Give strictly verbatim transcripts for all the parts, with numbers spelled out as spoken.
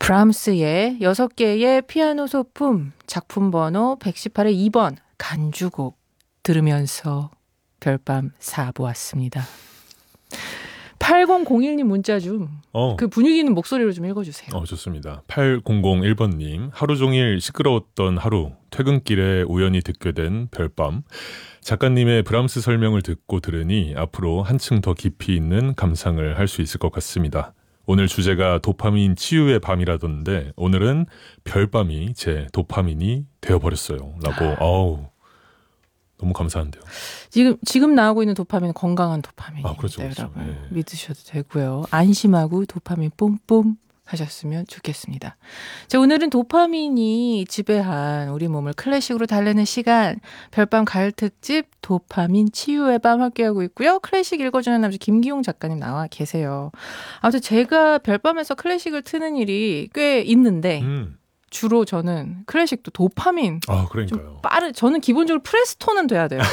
브람스의 여섯 개의 피아노 소품 작품 번호 백십팔의 이 번 간주곡 들으면서 별밤 사 부 왔습니다. 팔공공일 님 문자 좀 그 어. 분위기 있는 목소리로 좀 읽어주세요. 어, 좋습니다. 팔공공일 번님, 하루 종일 시끄러웠던 하루, 퇴근길에 우연히 듣게 된 별밤. 작가님의 브람스 설명을 듣고 들으니 앞으로 한층 더 깊이 있는 감상을 할 수 있을 것 같습니다. 오늘 주제가 도파민 치유의 밤이라던데 오늘은 별밤이 제 도파민이 되어버렸어요. 라고. 어우, 너무 감사한데요. 지금 지금 나오고 있는 도파민은 건강한 도파민입니다. 아, 그렇죠, 그렇죠. 여러분 네. 믿으셔도 되고요. 안심하고 도파민 뿜뿜 하셨으면 좋겠습니다. 자, 오늘은 도파민이 지배한 우리 몸을 클래식으로 달래는 시간 별밤 가을 특집 도파민 치유의 밤 함께하고 있고요. 클래식 읽어주는 남자 김기용 작가님 나와 계세요. 아무튼 제가 별밤에서 클래식을 트는 일이 꽤 있는데 음. 주로 저는 클래식도 도파민 아, 그러니까요. 빠르 저는 기본적으로 프레스토는 돼야 돼요.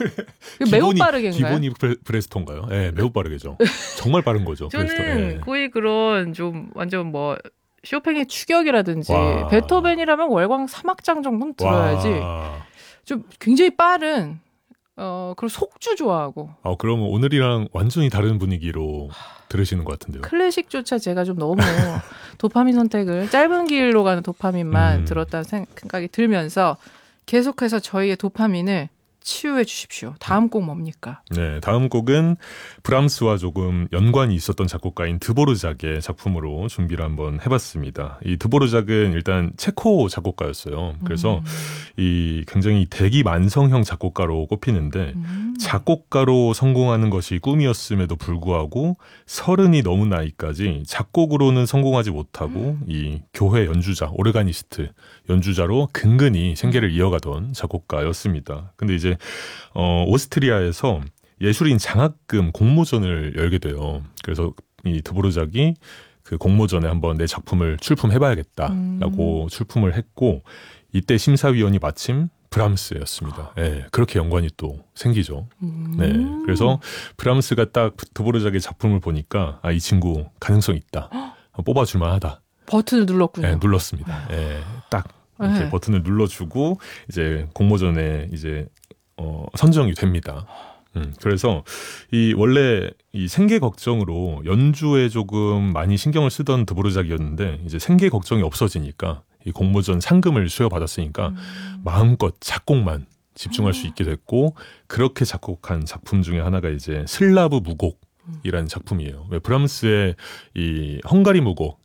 매우 기본이, 빠르게인가요? 기본이 프레, 프레스토인가요? 네, 매우 빠르게죠. 정말 빠른 거죠. 저는 프레스토. 네. 거의 그런 좀 완전 뭐 쇼팽의 추격이라든지 와. 베토벤이라면 월광 삼 악장 정도는 들어야지. 와. 좀 굉장히 빠른 어 그리고 속주 좋아하고 아, 그러면 오늘이랑 완전히 다른 분위기로 들으시는 것 같은데요. 클래식조차 제가 좀 너무 도파민 선택을 짧은 길로 가는 도파민만 음. 들었다는 생각이 들면서 계속해서 저희의 도파민을 치유해 주십시오. 다음 곡 뭡니까? 네, 다음 곡은 브람스와 조금 연관이 있었던 작곡가인 드보르작의 작품으로 준비를 한번 해봤습니다. 이 드보르작은 일단 체코 작곡가였어요. 그래서 음. 이 굉장히 대기만성형 작곡가로 꼽히는데 음. 작곡가로 성공하는 것이 꿈이었음에도 불구하고 서른이 넘은 나이까지 작곡으로는 성공하지 못하고 이 교회 연주자, 오르가니스트 연주자로 근근히 생계를 이어가던 작곡가였습니다. 근데 이제 어, 오스트리아에서 예술인 장학금 공모전을 열게 돼요. 그래서 이 드보르작이 그 공모전에 한번 내 작품을 출품해봐야겠다라고 음. 출품을 했고 이때 심사위원이 마침 브람스였습니다. 네, 그렇게 연관이 또 생기죠. 음. 네, 그래서 브람스가 딱 드보르작의 작품을 보니까 아, 이 친구 가능성 있다. 뽑아줄 만하다. 버튼을 눌렀군요. 네, 눌렀습니다. 네, 딱 이렇게 네. 버튼을 눌러주고 이제 공모전에 이제 어, 선정이 됩니다. 음, 그래서 이 원래 이 생계 걱정으로 연주에 조금 많이 신경을 쓰던 드보르작이었는데 이제 생계 걱정이 없어지니까 이 공모전 상금을 수여받았으니까 음. 마음껏 작곡만 집중할 수 있게 됐고 그렇게 작곡한 작품 중에 하나가 이제 슬라브 무곡. 이라는 작품이에요. 왜 브람스의 이 헝가리 무곡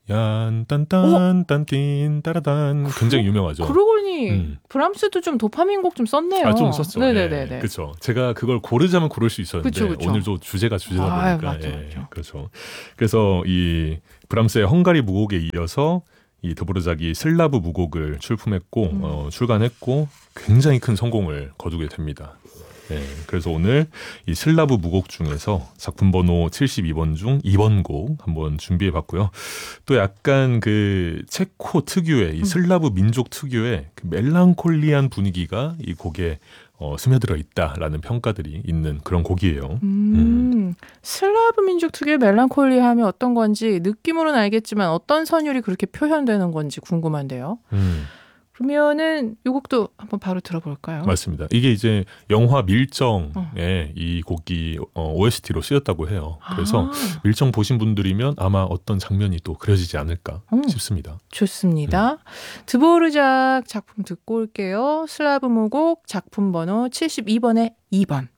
얀딴딴 딴틴 따라단 굉장히 유명하죠. 그러고 보니 음. 브람스도 좀 도파민 곡 좀 썼네요. 아, 좀 썼죠. 네네네. 예, 그렇죠. 제가 그걸 고르자면 고를 수 있었는데 그쵸, 그쵸. 오늘도 주제가 주제다 보니까 아유, 맞죠, 예, 맞죠. 그렇죠. 그래서 이 브람스의 헝가리 무곡에 이어서 이 드보르작이 슬라브 무곡을 출품했고 음. 어, 출간했고 굉장히 큰 성공을 거두게 됩니다. 네, 그래서 오늘 이 슬라브 무곡 중에서 작품 번호 칠십이 번 중 이 번 곡 한번 준비해봤고요. 또 약간 그 체코 특유의 이 슬라브 민족 특유의 그 멜랑콜리한 분위기가 이 곡에 어, 스며들어 있다라는 평가들이 있는 그런 곡이에요. 음, 음. 슬라브 민족 특유의 멜랑콜리함이 어떤 건지 느낌으로는 알겠지만 어떤 선율이 그렇게 표현되는 건지 궁금한데요. 음. 그러면은 이 곡도 한번 바로 들어볼까요? 맞습니다. 이게 이제 영화 밀정에 어. 이 곡이 어, 오에스티로 쓰였다고 해요. 그래서 아. 밀정 보신 분들이면 아마 어떤 장면이 또 그려지지 않을까 음. 싶습니다. 좋습니다. 음. 드보르작 작품 듣고 올게요. 슬라브 무곡 작품 번호 칠십이 번의 이 번.